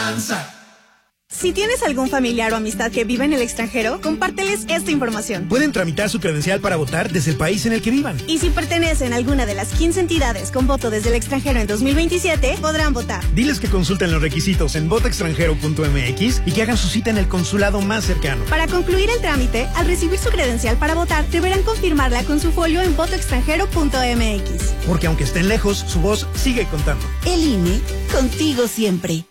Avanza. Si tienes algún familiar o amistad que vive en el extranjero, compárteles esta información. Pueden tramitar su credencial para votar desde el país en el que vivan. Y si pertenecen a alguna de las 15 entidades con voto desde el extranjero en 2027, podrán votar. Diles que consulten los requisitos en votaextranjero.mx y que hagan su cita en el consulado más cercano. Para concluir el trámite, al recibir su credencial para votar, deberán confirmarla con su folio en votoextranjero.mx. Porque aunque estén lejos, su voz sigue contando. El INE, contigo siempre.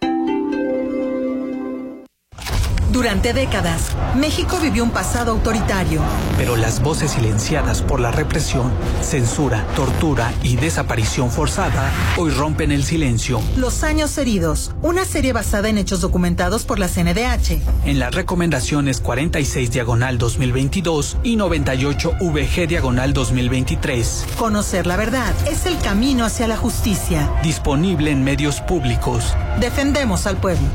Durante décadas, México vivió un pasado autoritario. Pero las voces silenciadas por la represión, censura, tortura y desaparición forzada hoy rompen el silencio. Los años heridos, una serie basada en hechos documentados por la CNDH. En las recomendaciones 46/2022 y 98/VG/2023. Conocer la verdad es el camino hacia la justicia. Disponible en medios públicos. Defendemos al pueblo.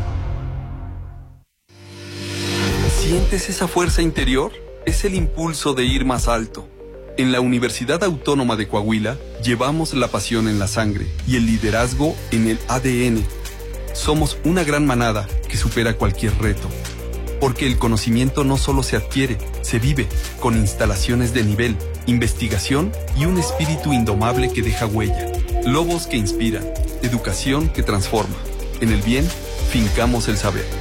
¿Sientes esa fuerza interior? Es el impulso de ir más alto. En la Universidad Autónoma de Coahuila llevamos la pasión en la sangre y el liderazgo en el ADN. Somos una gran manada que supera cualquier reto. Porque el conocimiento no solo se adquiere, se vive, con instalaciones de nivel, investigación y un espíritu indomable que deja huella. Lobos que inspiran, educación que transforma. En el bien, fincamos el saber.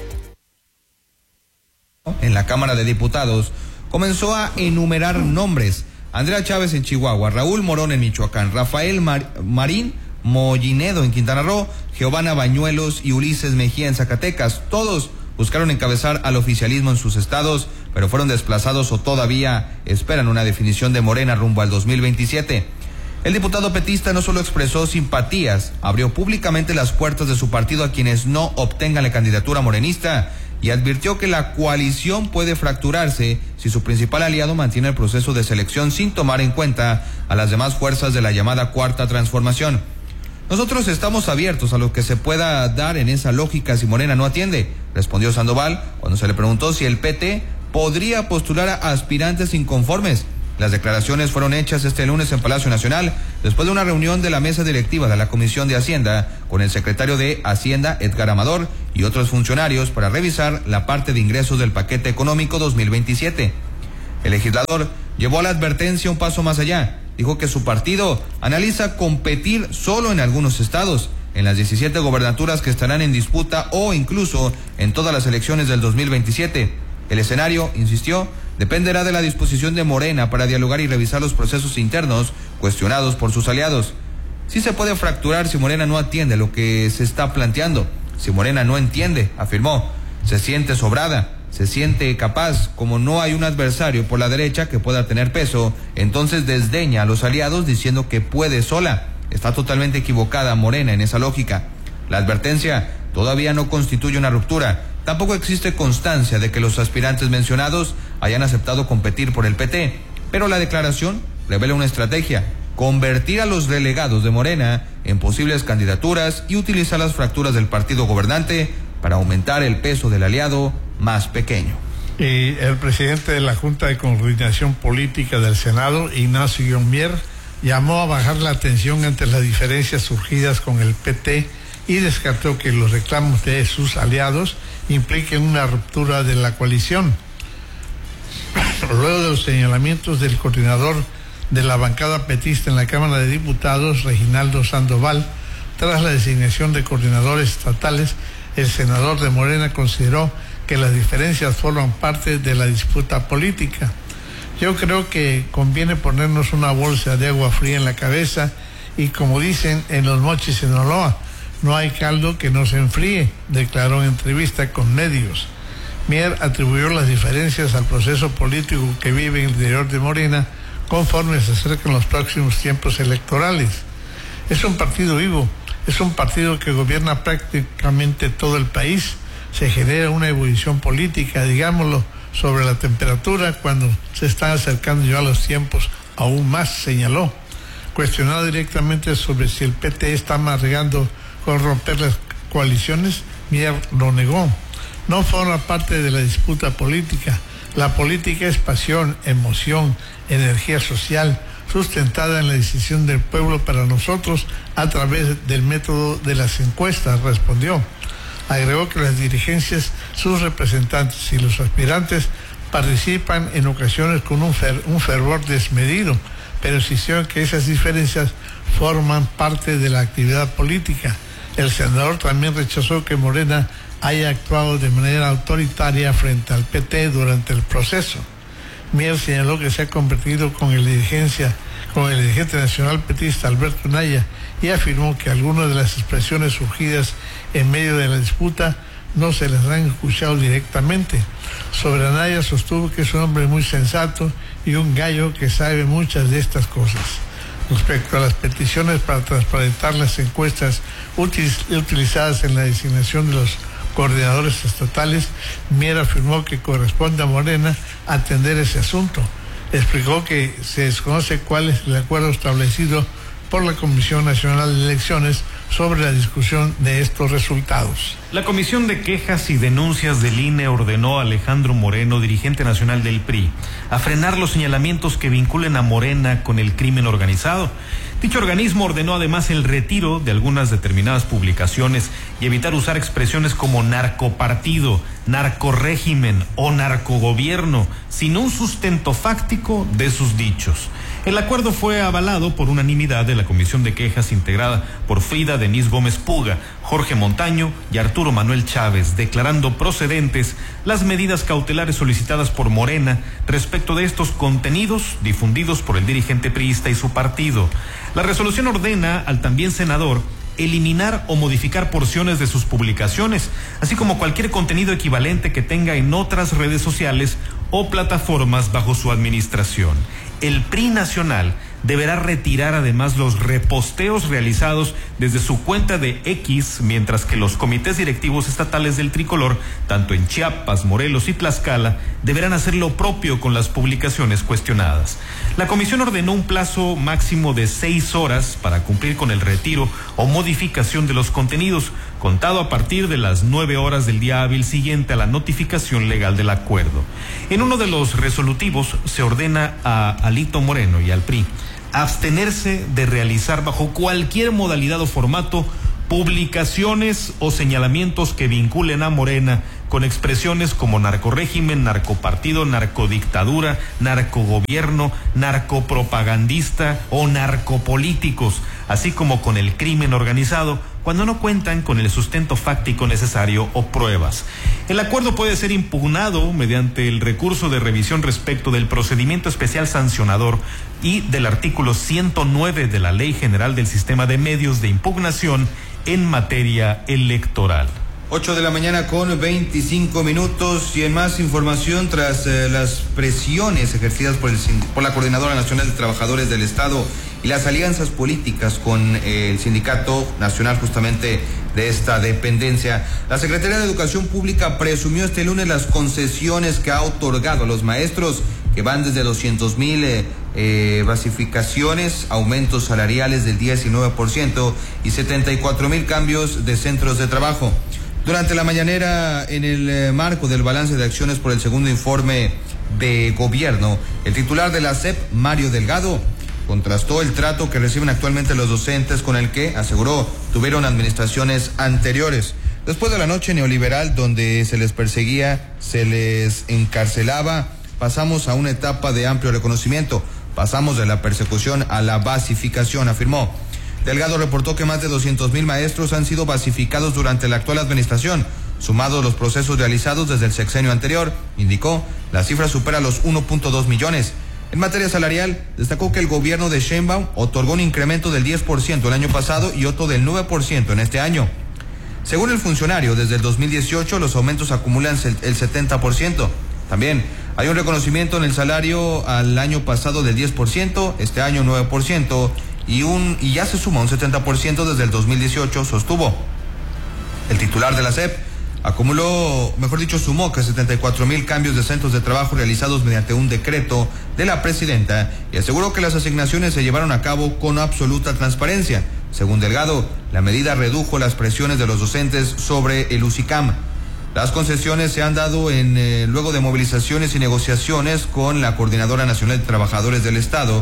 En la Cámara de Diputados comenzó a enumerar nombres: Andrea Chávez en Chihuahua, Raúl Morón en Michoacán, Rafael Marín Mollinedo en Quintana Roo, Giovanna Bañuelos y Ulises Mejía en Zacatecas. Todos buscaron encabezar al oficialismo en sus estados, pero fueron desplazados o todavía esperan una definición de Morena rumbo al 2027. El diputado petista no solo expresó simpatías, abrió públicamente las puertas de su partido a quienes no obtengan la candidatura morenista y advirtió que la coalición puede fracturarse si su principal aliado mantiene el proceso de selección sin tomar en cuenta a las demás fuerzas de la llamada Cuarta Transformación. Nosotros estamos abiertos a lo que se pueda dar en esa lógica si Morena no atiende, respondió Sandoval cuando se le preguntó si el PT podría postular a aspirantes inconformes. Las declaraciones fueron hechas este lunes en Palacio Nacional, después de una reunión de la mesa directiva de la Comisión de Hacienda con el secretario de Hacienda, Edgar Amador, y otros funcionarios para revisar la parte de ingresos del paquete económico 2027. El legislador llevó la advertencia un paso más allá. Dijo que su partido analiza competir solo en algunos estados, en las 17 gobernaturas que estarán en disputa o incluso en todas las elecciones del 2027. El escenario, insistió, dependerá de la disposición de Morena para dialogar y revisar los procesos internos cuestionados por sus aliados. Sí se puede fracturar si Morena no atiende lo que se está planteando. Si Morena no entiende, afirmó, se siente sobrada, se siente capaz, como no hay un adversario por la derecha que pueda tener peso, entonces desdeña a los aliados diciendo que puede sola. Está totalmente equivocada Morena en esa lógica. La advertencia todavía no constituye una ruptura. Tampoco existe constancia de que los aspirantes mencionados hayan aceptado competir por el PT, pero la declaración revela una estrategia: convertir a los delegados de Morena en posibles candidaturas y utilizar las fracturas del partido gobernante para aumentar el peso del aliado más pequeño. Y el presidente de la Junta de Coordinación Política del Senado, Ignacio Mier, llamó a bajar la tensión ante las diferencias surgidas con el PT y descartó que los reclamos de sus aliados impliquen una ruptura de la coalición. Luego de los señalamientos del coordinador de la bancada petista en la Cámara de Diputados, Reginaldo Sandoval, tras la designación de coordinadores estatales, el senador de Morena consideró que las diferencias forman parte de la disputa política. Yo creo que conviene ponernos una bolsa de agua fría en la cabeza y, como dicen en Los Mochis, Sinaloa, no hay caldo que no se enfríe, declaró en entrevista con medios. Mier atribuyó las diferencias al proceso político que vive en el interior de Morena conforme se acercan los próximos tiempos electorales. Es un partido vivo, es un partido que gobierna prácticamente todo el país. Se genera una ebullición política, digámoslo, sobre la temperatura cuando se están acercando ya los tiempos aún más, señaló. Cuestionado directamente sobre si el PT está amargando con romper las coaliciones, Mier lo negó. No forma parte de la disputa política. La política es pasión, emoción, energía social, sustentada en la decisión del pueblo para nosotros a través del método de las encuestas, respondió. Agregó que las dirigencias, sus representantes y los aspirantes participan en ocasiones con un fervor desmedido, pero insistió que esas diferencias forman parte de la actividad política. El senador también rechazó que Morena haya actuado de manera autoritaria frente al PT durante el proceso. Mier señaló que se ha convertido con el dirigente nacional petista Alberto Anaya y afirmó que algunas de las expresiones surgidas en medio de la disputa no se les han escuchado directamente. Sobre Anaya sostuvo que es un hombre muy sensato y un gallo que sabe muchas de estas cosas. Respecto a las peticiones para transparentar las encuestas utilizadas en la designación de los coordinadores estatales, Mier afirmó que corresponde a Morena atender ese asunto. Explicó que se desconoce cuál es el acuerdo establecido por la Comisión Nacional de Elecciones sobre la discusión de estos resultados. La Comisión de Quejas y Denuncias del INE ordenó a Alejandro Moreno, dirigente nacional del PRI, a frenar los señalamientos que vinculen a Morena con el crimen organizado. Dicho organismo ordenó además el retiro de algunas determinadas publicaciones y evitar usar expresiones como narcopartido, narcorrégimen o narcogobierno, sin un sustento fáctico de sus dichos. El acuerdo fue avalado por unanimidad de la Comisión de Quejas integrada por Frida Denise Gómez Puga, Jorge Montaño y Arturo Manuel Chávez, declarando procedentes las medidas cautelares solicitadas por Morena respecto de estos contenidos difundidos por el dirigente priista y su partido. La resolución ordena al también senador eliminar o modificar porciones de sus publicaciones, así como cualquier contenido equivalente que tenga en otras redes sociales o plataformas bajo su administración. El PRI nacional deberá retirar además los reposteos realizados desde su cuenta de X, mientras que los comités directivos estatales del tricolor, tanto en Chiapas, Morelos y Tlaxcala, deberán hacer lo propio con las publicaciones cuestionadas. La comisión ordenó un plazo máximo de 6 horas para cumplir con el retiro o modificación de los contenidos, contado a partir de las 9 horas del día hábil siguiente a la notificación legal del acuerdo. En uno de los resolutivos se ordena a Alito Moreno y al PRI abstenerse de realizar bajo cualquier modalidad o formato publicaciones o señalamientos que vinculen a Morena con expresiones como narcorrégimen, narcopartido, narcodictadura, narcogobierno, narcopropagandista o narcopolíticos, así como con el crimen organizado, cuando no cuentan con el sustento fáctico necesario o pruebas. El acuerdo puede ser impugnado mediante el recurso de revisión respecto del procedimiento especial sancionador y del artículo 109 de la Ley General del Sistema de Medios de Impugnación en materia electoral. 8 de la mañana con 25 minutos y en más información tras las presiones ejercidas por la Coordinadora Nacional de Trabajadores del Estado y las alianzas políticas con el Sindicato Nacional justamente de esta dependencia, la Secretaría de Educación Pública presumió este lunes las concesiones que ha otorgado a los maestros, que van desde 200,000 basificaciones, aumentos salariales del 19% y 74,000 cambios de centros de trabajo. Durante la mañanera, en el marco del balance de acciones por el segundo informe de gobierno, el titular de la SEP, Mario Delgado, contrastó el trato que reciben actualmente los docentes con el que, aseguró, tuvieron administraciones anteriores. Después de la noche neoliberal donde se les perseguía, se les encarcelaba, pasamos a una etapa de amplio reconocimiento, pasamos de la persecución a la basificación, afirmó. Delgado reportó que más de 200,000 maestros han sido basificados durante la actual administración, sumados los procesos realizados desde el sexenio anterior. Indicó, la cifra supera los 1.2 millones. En materia salarial, destacó que el gobierno de Sheinbaum otorgó un incremento del 10% el año pasado y otro del 9% en este año. Según el funcionario, desde el 2018 los aumentos acumulan el 70%. También hay un reconocimiento en el salario al año pasado del 10%, este año 9%, y ya se suma un 70% desde el 2018, sostuvo. El titular de la SEP sumó que 74,000 cambios de centros de trabajo realizados mediante un decreto de la presidenta y aseguró que las asignaciones se llevaron a cabo con absoluta transparencia. Según Delgado, la medida redujo las presiones de los docentes sobre el UCICAM. Las concesiones se han dado luego de movilizaciones y negociaciones con la Coordinadora Nacional de Trabajadores del Estado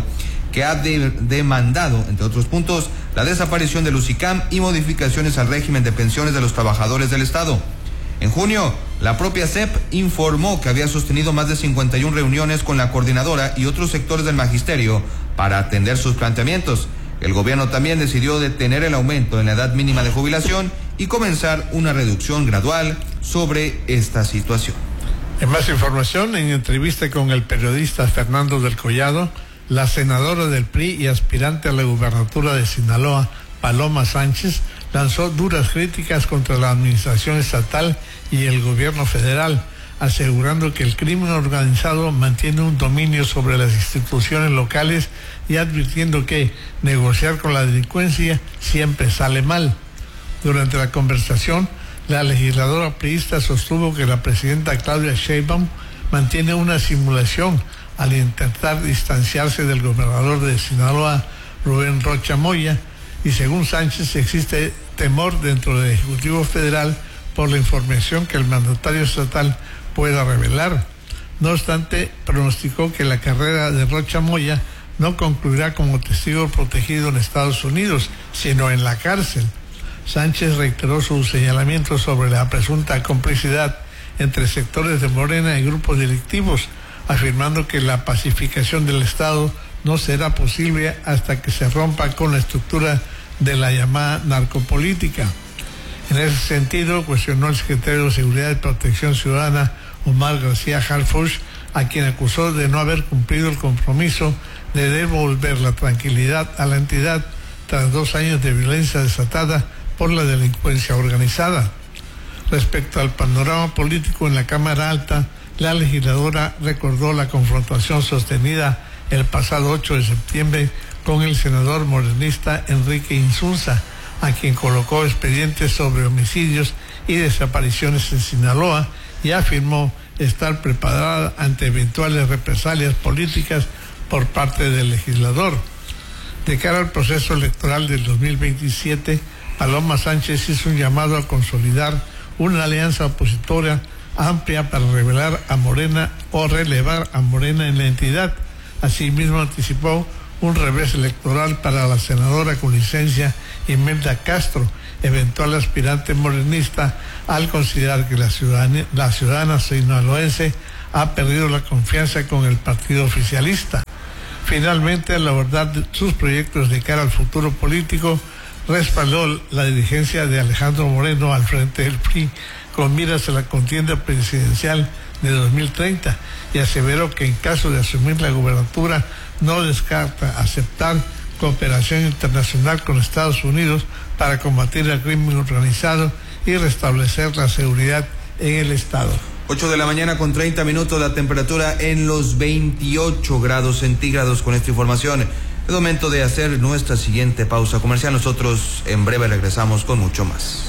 que ha demandado, entre otros puntos, la desaparición del USICAM y modificaciones al régimen de pensiones de los trabajadores del Estado. En junio, la propia CEP informó que había sostenido más de 51 reuniones con la coordinadora y otros sectores del magisterio para atender sus planteamientos. El gobierno también decidió detener el aumento en la edad mínima de jubilación y comenzar una reducción gradual sobre esta situación. En más información, en entrevista con el periodista Fernando del Collado, la senadora del PRI y aspirante a la gubernatura de Sinaloa, Paloma Sánchez, lanzó duras críticas contra la administración estatal y el gobierno federal, asegurando que el crimen organizado mantiene un dominio sobre las instituciones locales y advirtiendo que negociar con la delincuencia siempre sale mal. Durante la conversación, la legisladora priista sostuvo que la presidenta Claudia Sheinbaum mantiene una simulación al intentar distanciarse del gobernador de Sinaloa, Rubén Rocha Moya, y según Sánchez existe temor dentro del Ejecutivo Federal por la información que el mandatario estatal pueda revelar. No obstante, pronosticó que la carrera de Rocha Moya no concluirá como testigo protegido en Estados Unidos, sino en la cárcel. Sánchez reiteró su señalamiento sobre la presunta complicidad entre sectores de Morena y grupos delictivos, afirmando que la pacificación del Estado no será posible hasta que se rompa con la estructura de la llamada narcopolítica. En ese sentido, cuestionó el secretario de Seguridad y Protección Ciudadana, Omar García Harfuch, a quien acusó de no haber cumplido el compromiso de devolver la tranquilidad a la entidad tras 2 años de violencia desatada por la delincuencia organizada. Respecto al panorama político en la Cámara Alta, la legisladora recordó la confrontación sostenida el pasado 8 de septiembre con el senador morenista Enrique Insunza, a quien colocó expedientes sobre homicidios y desapariciones en Sinaloa, y afirmó estar preparada ante eventuales represalias políticas por parte del legislador. De cara al proceso electoral del 2027, Paloma Sánchez hizo un llamado a consolidar una alianza opositora amplia para relevar a Morena en la entidad. Asimismo, anticipó un revés electoral para la senadora con licencia Imelda Castro, eventual aspirante morenista, al considerar que la ciudadana sinaloense ha perdido la confianza con el partido oficialista. Finalmente, al abordar sus proyectos de cara al futuro político, respaldó la dirigencia de Alejandro Moreno al frente del PRI con miras a la contienda presidencial de 2030 y aseveró que en caso de asumir la gubernatura no descarta aceptar cooperación internacional con Estados Unidos para combatir el crimen organizado y restablecer la seguridad en el Estado. 8 de la mañana con 30 minutos, la temperatura en los 28 grados centígrados. Con esta información es momento de hacer nuestra siguiente pausa comercial. Nosotros en breve regresamos con mucho más.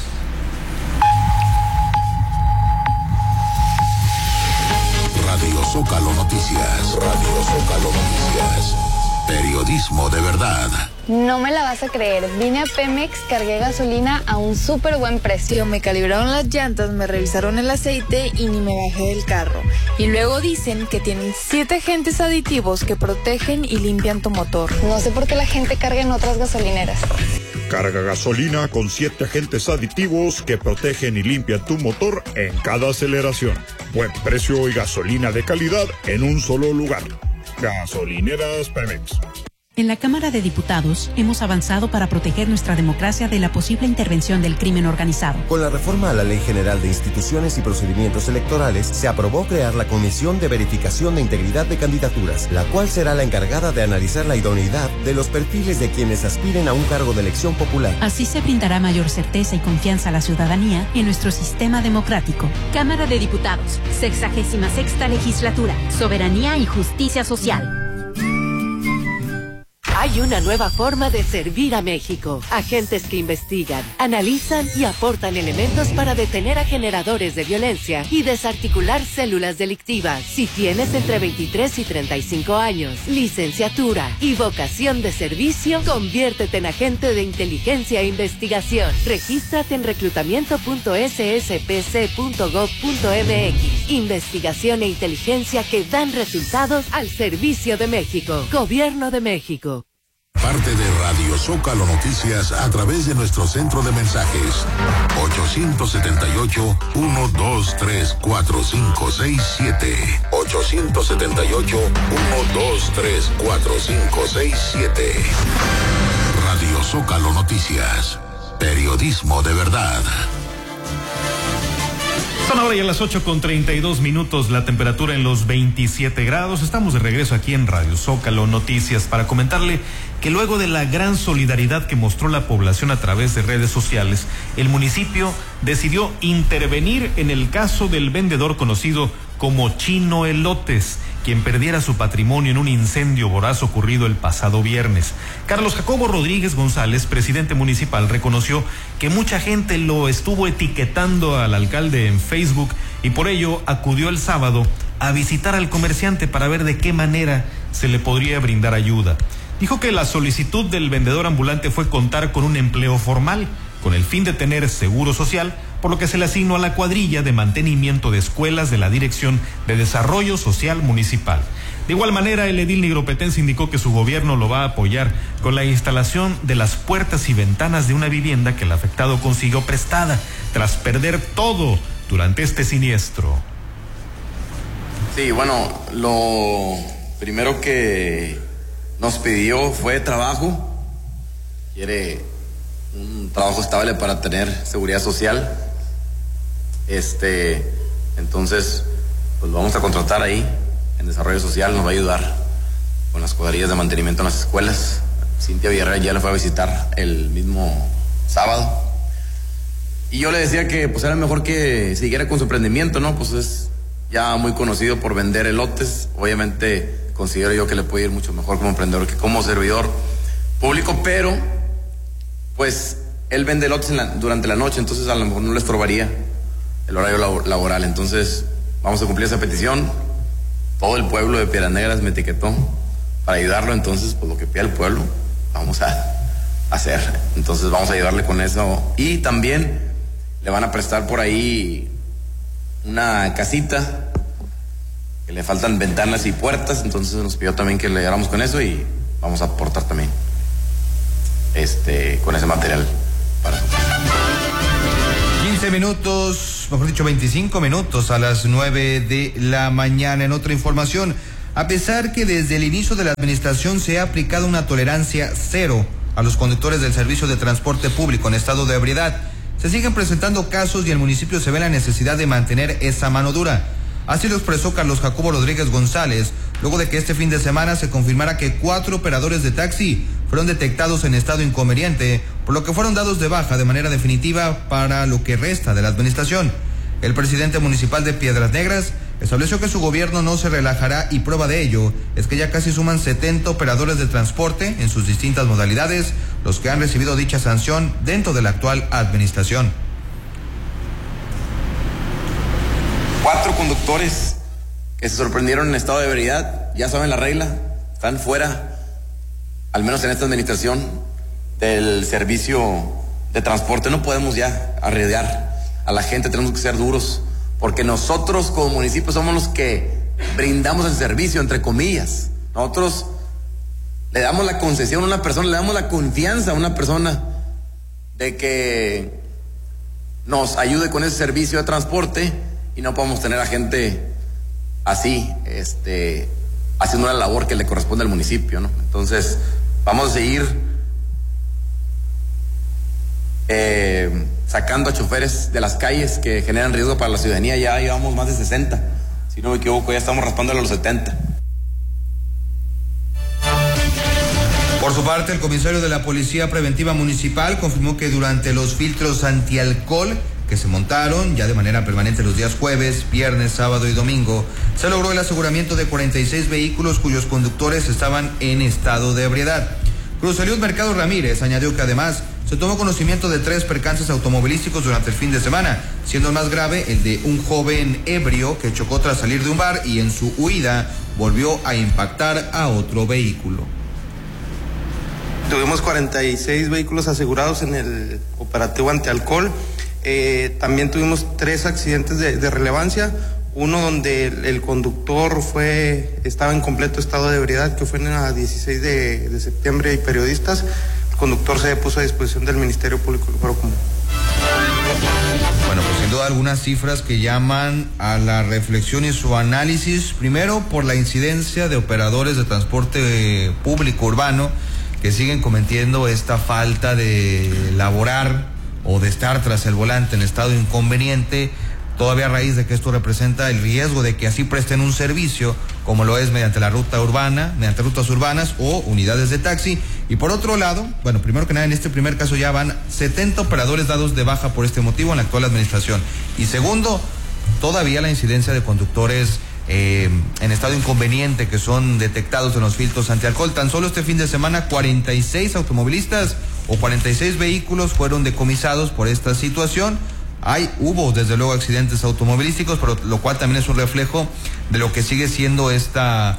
Radio Zócalo Noticias. Radio Zócalo Noticias. Periodismo de verdad. No me la vas a creer. Vine a Pemex, cargué gasolina a un súper buen precio. Me calibraron las llantas, me revisaron el aceite y ni me bajé del carro. Y luego dicen que tienen 7 agentes aditivos que protegen y limpian tu motor. No sé por qué la gente carga en otras gasolineras. Carga gasolina con 7 agentes aditivos que protegen y limpian tu motor en cada aceleración. Buen precio y gasolina de calidad en un solo lugar. Gasolineras Pemex. En la Cámara de Diputados hemos avanzado para proteger nuestra democracia de la posible intervención del crimen organizado. Con la reforma a la Ley General de Instituciones y Procedimientos Electorales, se aprobó crear la Comisión de Verificación de Integridad de Candidaturas, la cual será la encargada de analizar la idoneidad de los perfiles de quienes aspiren a un cargo de elección popular. Así se brindará mayor certeza y confianza a la ciudadanía en nuestro sistema democrático. Cámara de Diputados, 66ª Legislatura, Soberanía y Justicia Social. Hay una nueva forma de servir a México. Agentes que investigan, analizan y aportan elementos para detener a generadores de violencia y desarticular células delictivas. Si tienes entre 23 y 35 años, licenciatura y vocación de servicio, conviértete en agente de inteligencia e investigación. Regístrate en reclutamiento.sspc.gov.mx investigación e inteligencia que dan resultados al servicio de México. Gobierno de México. Parte de Radio Zócalo Noticias a través de nuestro centro de mensajes 878-123-4567 878-123-4567. Radio Zócalo Noticias, periodismo de verdad. Son ahora ya las 8:32, la temperatura en los 27 grados. Estamos de regreso aquí en Radio Zócalo Noticias para comentarle que luego de la gran solidaridad que mostró la población a través de redes sociales, el municipio decidió intervenir en el caso del vendedor conocido como Chino Elotes, quien perdiera su patrimonio en un incendio voraz ocurrido el pasado viernes. Carlos Jacobo Rodríguez González, presidente municipal, reconoció que mucha gente lo estuvo etiquetando al alcalde en Facebook y por ello acudió el sábado a visitar al comerciante para ver de qué manera se le podría brindar ayuda. Dijo que la solicitud del vendedor ambulante fue contar con un empleo formal, con el fin de tener seguro social, por lo que se le asignó a la cuadrilla de mantenimiento de escuelas de la Dirección de Desarrollo Social Municipal. De igual manera, el edil nigropetense indicó que su gobierno lo va a apoyar con la instalación de las puertas y ventanas de una vivienda que el afectado consiguió prestada tras perder todo durante este siniestro. Sí, bueno, lo primero que nos pidió fue trabajo. Quiere un trabajo estable para tener seguridad social. Entonces, pues lo vamos a contratar ahí en Desarrollo Social, nos va a ayudar con las cuadrillas de mantenimiento en las escuelas. Cintia Villarreal ya la fue a visitar el mismo sábado. Y yo le decía que pues era mejor que siguiera con su emprendimiento, ¿no? Pues es ya muy conocido por vender elotes. Obviamente considero yo que le puede ir mucho mejor como emprendedor que como servidor público, pero pues él vende elotes durante la noche, entonces a lo mejor no le estorbaría el horario laboral. Entonces vamos a cumplir esa petición. Todo el pueblo de Piedras Negras me etiquetó para ayudarlo, entonces pues lo que pida el pueblo vamos a hacer. Entonces vamos a ayudarle con eso y también le van a prestar por ahí una casita que le faltan ventanas y puertas, entonces nos pidió también que le ayudáramos con eso y vamos a aportar también con ese material para su casa. 15 minutos, mejor dicho 25 minutos a las 9 de la mañana. En otra información, a pesar que desde el inicio de la administración se ha aplicado una tolerancia cero a los conductores del servicio de transporte público en estado de ebriedad, se siguen presentando casos y el municipio se ve la necesidad de mantener esa mano dura. Así lo expresó Carlos Jacobo Rodríguez González, luego de que este fin de semana se confirmara que 4 operadores de taxi fueron detectados en estado inconveniente, por lo que fueron dados de baja de manera definitiva para lo que resta de la administración. El presidente municipal de Piedras Negras estableció que su gobierno no se relajará y prueba de ello es que ya casi suman 70 operadores de transporte en sus distintas modalidades los que han recibido dicha sanción dentro de la actual administración. 4 conductores que se sorprendieron en estado de ebriedad, ya saben la regla, están fuera, al menos en esta administración, del servicio de transporte. No podemos ya arriesgar a la gente, tenemos que ser duros, porque nosotros como municipio somos los que brindamos el servicio, entre comillas. Nosotros le damos la concesión a una persona, le damos la confianza a una persona de que nos ayude con ese servicio de transporte y no podemos tener a gente así, haciendo una labor que le corresponde al municipio, ¿no? Entonces, vamos a seguir sacando a choferes de las calles que generan riesgo para la ciudadanía. Ya llevamos más de 60, si no me equivoco, ya estamos raspando a los 70. Por su parte, el comisario de la Policía Preventiva Municipal confirmó que durante los filtros antialcohol que se montaron ya de manera permanente los días jueves, viernes, sábado y domingo, se logró el aseguramiento de 46 vehículos cuyos conductores estaban en estado de ebriedad. Cruz Eliud Mercado Ramírez añadió que además se tomó conocimiento de 3 percances automovilísticos durante el fin de semana, siendo el más grave el de un joven ebrio que chocó tras salir de un bar y en su huida volvió a impactar a otro vehículo. Tuvimos 46 vehículos asegurados en el operativo antialcohol. También tuvimos 3 accidentes de relevancia, Uno donde el conductor estaba en completo estado de ebriedad, que fue en la 16 de septiembre, y periodistas. El conductor se puso a disposición del Ministerio Público del Fuero Común. Bueno, pues sin duda algunas cifras que llaman a la reflexión y su análisis. Primero, por la incidencia de operadores de transporte público urbano que siguen cometiendo esta falta de laborar o de estar tras el volante en estado inconveniente, todavía a raíz de que esto representa el riesgo de que así presten un servicio, como lo es mediante la ruta urbana, mediante rutas urbanas o unidades de taxi. Y por otro lado, bueno, primero que nada, en este primer caso ya van 70 operadores dados de baja por este motivo en la actual administración. Y segundo, todavía la incidencia de conductores en estado inconveniente que son detectados en los filtros antialcohol. Tan solo este fin de semana 46 automovilistas o 46 vehículos fueron decomisados por esta situación. Hubo desde luego accidentes automovilísticos, pero lo cual también es un reflejo de lo que sigue siendo esta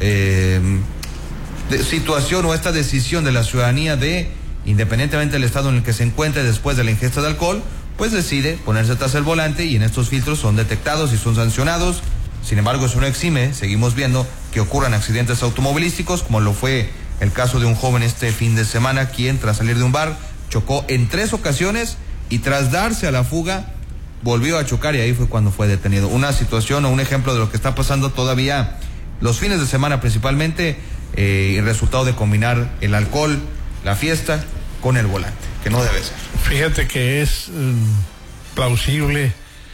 situación o esta decisión de la ciudadanía de, independientemente del estado en el que se encuentre después de la ingesta de alcohol, pues decide ponerse tras el volante y en estos filtros son detectados y son sancionados. Sin embargo, eso no exime, seguimos viendo que ocurran accidentes automovilísticos, como lo fue el caso de un joven este fin de semana, quien tras salir de un bar chocó en 3 ocasiones y tras darse a la fuga volvió a chocar y ahí fue cuando fue detenido. Una situación o un ejemplo de lo que está pasando todavía los fines de semana principalmente, el resultado de combinar el alcohol, la fiesta con el volante, que no debe ser. Fíjate que es plausible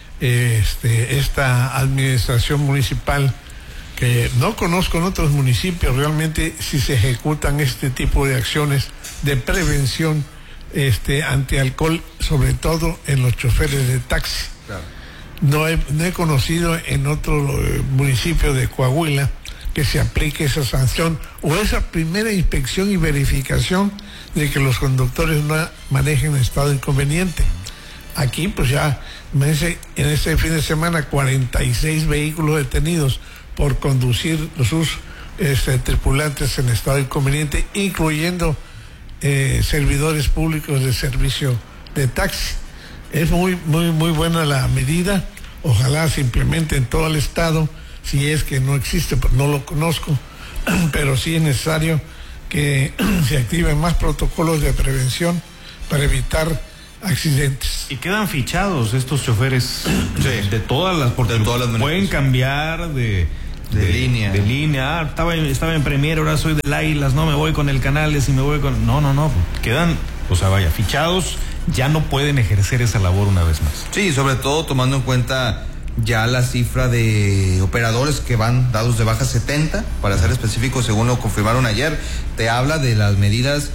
esta administración municipal, que no conozco en otros municipios realmente si se ejecutan este tipo de acciones de prevención antialcohol, sobre todo en los choferes de taxi. Claro. No he conocido en otro municipio de Coahuila que se aplique esa sanción o esa primera inspección y verificación de que los conductores no manejen en estado inconveniente. Aquí pues ya en este fin de semana 46 vehículos detenidos por conducir sus tripulantes en estado inconveniente, incluyendo servidores públicos de servicio de taxi. Es muy buena la medida. Ojalá se implemente en todo el estado. Si es que no existe, pues no lo conozco, pero sí es necesario que se activen más protocolos de prevención para evitar accidentes. Y quedan fichados estos choferes de todas las, porque pueden cambiar de línea. De línea. Estaba en Premier, ahora soy del Águilas, no me voy con el Canales y me voy con... No, quedan, fichados, ya no pueden ejercer esa labor una vez más. Sí, sobre todo tomando en cuenta ya la cifra de operadores que van dados de baja, 70, para ser específicos, según lo confirmaron ayer. Te habla de las medidas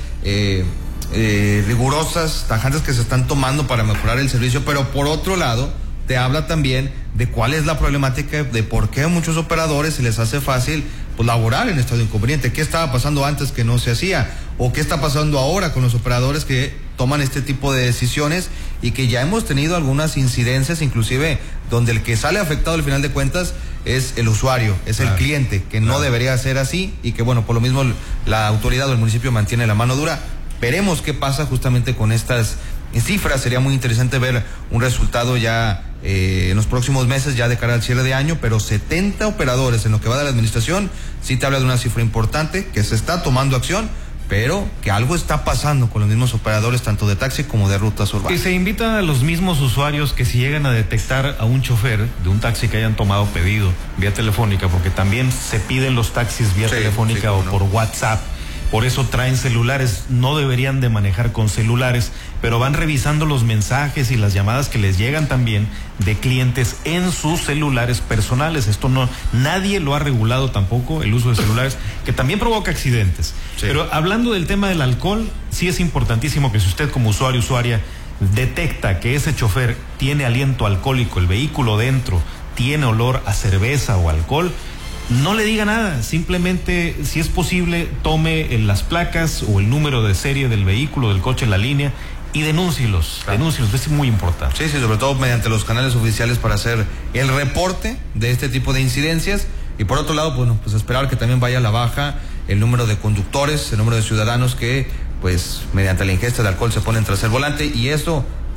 rigurosas, tajantes que se están tomando para mejorar el servicio, pero por otro lado te habla también de cuál es la problemática de por qué a muchos operadores se les hace fácil laborar en estado inconveniente. ¿Qué estaba pasando antes que no se hacía? ¿O qué está pasando ahora con los operadores que toman este tipo de decisiones y que ya hemos tenido algunas incidencias, inclusive donde el que sale afectado al final de cuentas es el usuario, es el cliente, que no debería ser así y que por lo mismo la autoridad o el municipio mantiene la mano dura? Veremos qué pasa justamente con estas cifras. Sería muy interesante ver un resultado ya en los próximos meses, ya de cara al cierre de año, pero 70 operadores en lo que va de la administración, sí te habla de una cifra importante, que se está tomando acción, pero que algo está pasando con los mismos operadores, tanto de taxi como de rutas urbanas. Y se invita a los mismos usuarios que si llegan a detectar a un chofer de un taxi que hayan tomado pedido vía telefónica, porque también se piden los taxis vía telefónica o por WhatsApp. Por eso traen celulares, no deberían de manejar con celulares, pero van revisando los mensajes y las llamadas que les llegan también de clientes en sus celulares personales. Esto nadie lo ha regulado tampoco, el uso de celulares, que también provoca accidentes. Sí. Pero hablando del tema del alcohol, sí es importantísimo que si usted como usuaria detecta que ese chofer tiene aliento alcohólico, el vehículo dentro tiene olor a cerveza o alcohol, no le diga nada, simplemente, si es posible, tome las placas o el número de serie del vehículo, del coche, la línea, y denúncielos, es muy importante. Sí, sobre todo mediante los canales oficiales para hacer el reporte de este tipo de incidencias. Y por otro lado, pues esperar que también vaya a la baja el número de conductores, el número de ciudadanos que, mediante la ingesta de alcohol se ponen tras el volante, y esto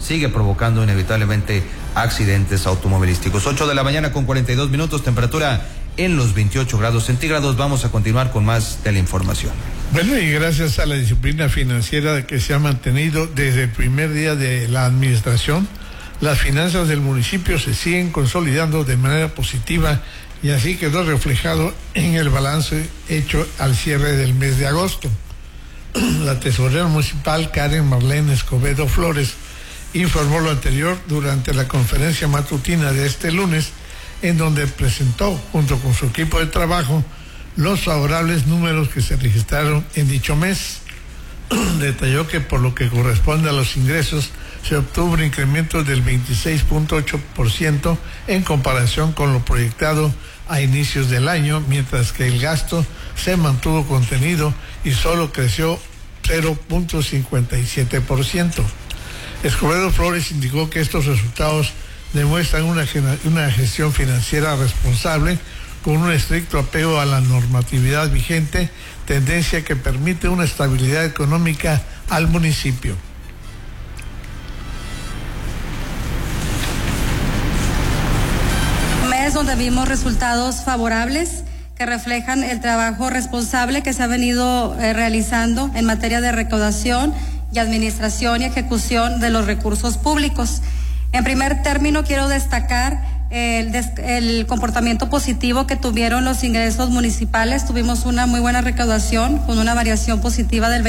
sigue provocando inevitablemente accidentes automovilísticos. 8 de la mañana con 42 minutos, temperatura en los 28 grados centígrados. Vamos a continuar con más de la información. Bueno, y gracias a la disciplina financiera que se ha mantenido desde el primer día de la administración, las finanzas del municipio se siguen consolidando de manera positiva y así quedó reflejado en el balance hecho al cierre del mes de agosto. La tesorera municipal Karen Marlene Escobedo Flores informó lo anterior durante la conferencia matutina de este lunes, en donde presentó, junto con su equipo de trabajo, los favorables números que se registraron en dicho mes. Detalló que por lo que corresponde a los ingresos, se obtuvo un incremento del 26.8% en comparación con lo proyectado a inicios del año, mientras que el gasto se mantuvo contenido y solo creció 0.57%. Escobedo Flores indicó que estos resultados demuestran una gestión financiera responsable con un estricto apego a la normatividad vigente, tendencia que permite una estabilidad económica al municipio. Un mes donde vimos resultados favorables que reflejan el trabajo responsable que se ha venido realizando en materia de recaudación y administración y ejecución de los recursos públicos. En primer término, quiero destacar el comportamiento positivo que tuvieron los ingresos municipales. Tuvimos una muy buena recaudación con una variación positiva del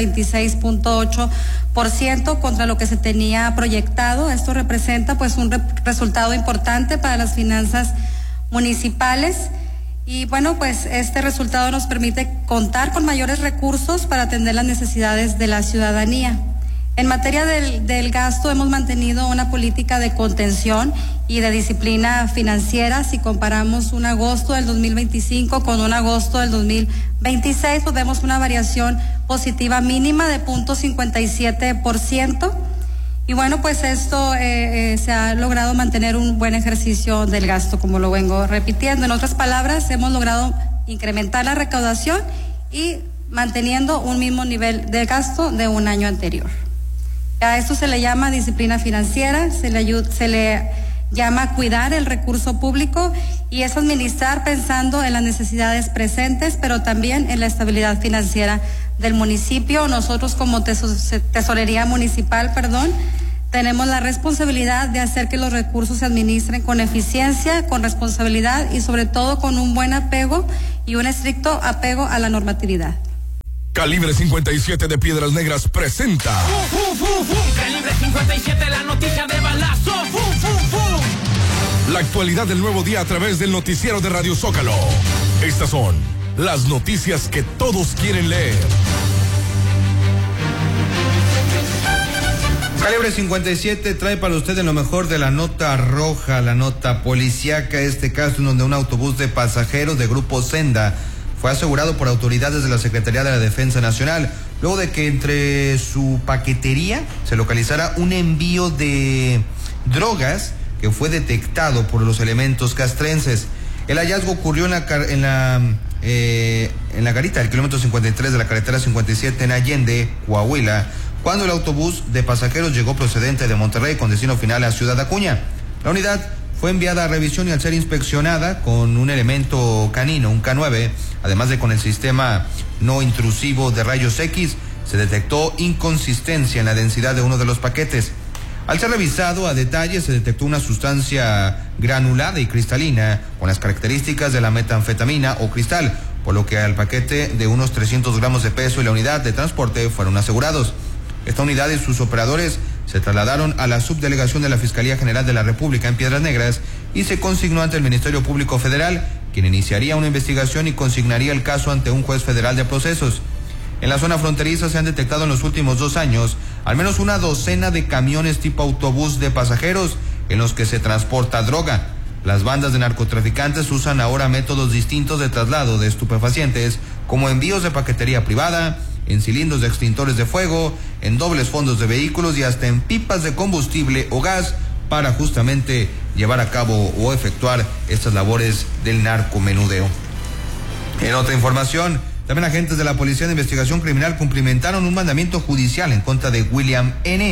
26.8% contra lo que se tenía proyectado. Esto representa pues un resultado importante para las finanzas municipales. Y bueno, pues este resultado nos permite contar con mayores recursos para atender las necesidades de la ciudadanía. En materia del gasto, hemos mantenido una política de contención y de disciplina financiera. Si comparamos un agosto del 2025 con un agosto del 2026, pues vemos una variación positiva mínima de 0.57%. Y bueno, pues esto se ha logrado mantener un buen ejercicio del gasto, como lo vengo repitiendo. En otras palabras, hemos logrado incrementar la recaudación y manteniendo un mismo nivel de gasto de un año anterior. A esto se le llama disciplina financiera, se le llama cuidar el recurso público y es administrar pensando en las necesidades presentes, pero también en la estabilidad financiera del municipio. Nosotros como tesorería municipal, tenemos la responsabilidad de hacer que los recursos se administren con eficiencia, con responsabilidad y sobre todo con un buen apego y un estricto apego a la normatividad. Calibre 57 de Piedras Negras presenta. Calibre 57, la noticia de balazo. La actualidad del nuevo día a través del noticiero de Radio Zócalo. Estas son las noticias que todos quieren leer. Calibre 57 trae para usted lo mejor de la nota roja, la nota policíaca. Este caso en donde un autobús de pasajeros de Grupo Senda fue asegurado por autoridades de la Secretaría de la Defensa Nacional, luego de que entre su paquetería se localizara un envío de drogas que fue detectado por los elementos castrenses. El hallazgo ocurrió en la garita del kilómetro 53 de la carretera 57 en Allende, Coahuila, cuando el autobús de pasajeros llegó procedente de Monterrey con destino final a Ciudad Acuña. La unidad fue enviada a revisión y al ser inspeccionada con un elemento canino, un K9, además de con el sistema no intrusivo de rayos X, se detectó inconsistencia en la densidad de uno de los paquetes. Al ser revisado a detalle, se detectó una sustancia granulada y cristalina con las características de la metanfetamina o cristal, por lo que al paquete de unos 300 gramos de peso y la unidad de transporte fueron asegurados. Esta unidad y sus operadores se trasladaron a la subdelegación de la Fiscalía General de la República en Piedras Negras y se consignó ante el Ministerio Público Federal, quien iniciaría una investigación y consignaría el caso ante un juez federal de procesos. En la zona fronteriza se han detectado en los últimos 2 años al menos una docena de camiones tipo autobús de pasajeros en los que se transporta droga. Las bandas de narcotraficantes usan ahora métodos distintos de traslado de estupefacientes, como envíos de paquetería privada, en cilindros de extintores de fuego, en dobles fondos de vehículos y hasta en pipas de combustible o gas para justamente llevar a cabo o efectuar estas labores del narcomenudeo. En otra información, también agentes de la Policía de Investigación Criminal cumplimentaron un mandamiento judicial en contra de William N.,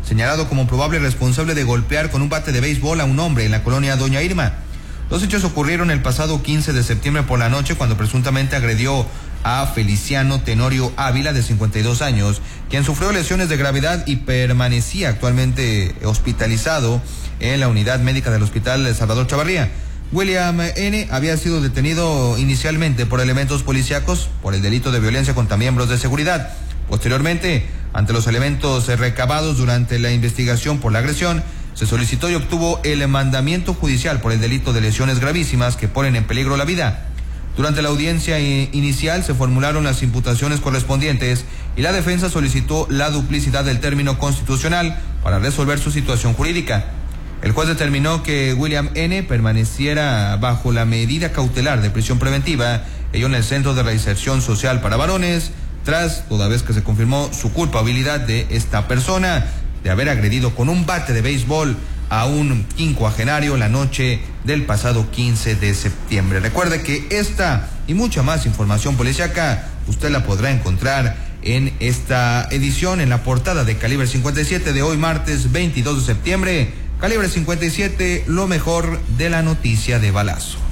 señalado como probable responsable de golpear con un bate de béisbol a un hombre en la colonia Doña Irma. Los hechos ocurrieron el pasado 15 de septiembre por la noche, cuando presuntamente agredió a Feliciano Tenorio Ávila, de 52 años, quien sufrió lesiones de gravedad y permanecía actualmente hospitalizado en la unidad médica del Hospital de Salvador Chavarría. William N. había sido detenido inicialmente por elementos policíacos por el delito de violencia contra miembros de seguridad. Posteriormente, ante los elementos recabados durante la investigación por la agresión, se solicitó y obtuvo el mandamiento judicial por el delito de lesiones gravísimas que ponen en peligro la vida. Durante la audiencia inicial se formularon las imputaciones correspondientes y la defensa solicitó la duplicidad del término constitucional para resolver su situación jurídica. El juez determinó que William N. permaneciera bajo la medida cautelar de prisión preventiva, ello en el Centro de Reinserción Social para Varones, toda vez que se confirmó su culpabilidad de esta persona de haber agredido con un bate de béisbol a un quincuagenario la noche del pasado 15 de septiembre. Recuerde que esta y mucha más información policíaca usted la podrá encontrar en esta edición, en la portada de Calibre 57 de hoy, martes 22 de septiembre. Calibre 57, lo mejor de la noticia de balazo.